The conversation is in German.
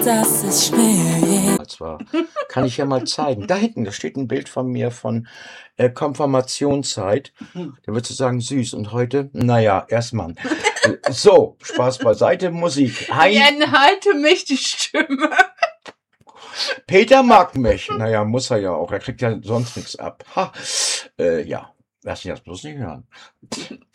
das ist schwer. Zwar kann ich ja mal zeigen. Da hinten, da steht ein Bild von mir von Konfirmationszeit. Da würdest du sagen, süß. Und heute, naja, erstmal. So, Spaß beiseite, Musik. Ich enthalte mich die Stimme. Peter mag mich. Naja, muss er ja auch. Er kriegt ja sonst nichts ab. Ha. Ja, lass mich das bloß nicht hören.